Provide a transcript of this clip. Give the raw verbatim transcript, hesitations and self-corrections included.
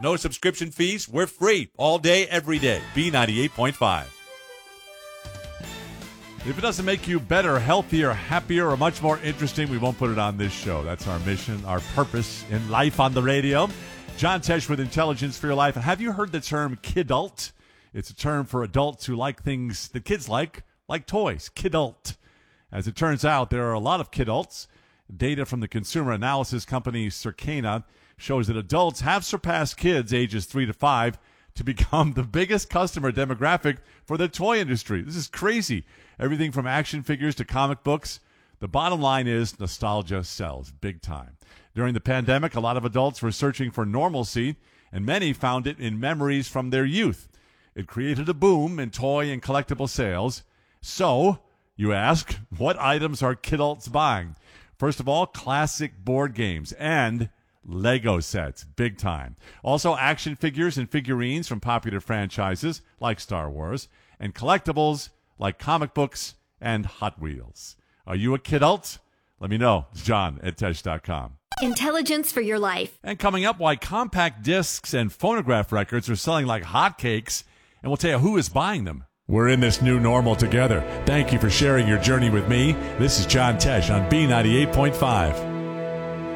No subscription fees. We're free all day, every day. B ninety-eight point five. If it doesn't make you better, healthier, happier, or much more interesting, we won't put it on this show. That's our mission, our purpose in life on the radio. John Tesh with Intelligence for Your Life. Have you heard the term kidult? It's a term for adults who like things that kids like, like toys. Kidult. As it turns out, there are a lot of kidults. Data from the consumer analysis company Circana shows that adults have surpassed kids ages three to five to become the biggest customer demographic for the toy industry. This is crazy. Everything from action figures to comic books. The bottom line is nostalgia sells big time. During the pandemic, a lot of adults were searching for normalcy, and many found it in memories from their youth. It created a boom in toy and collectible sales. So, you ask, what items are kidults buying? First of all, classic board games and Lego sets, big time. Also, action figures and figurines from popular franchises like Star Wars, and collectibles like comic books and Hot Wheels. Are you a kidult? Let me know. It's John at Tesh dot com. Intelligence for Your Life. And coming up, why compact discs and phonograph records are selling like hotcakes, and we'll tell you who is buying them. We're in this new normal together. Thank you for sharing your journey with me. This is John Tesh on B ninety-eight point five.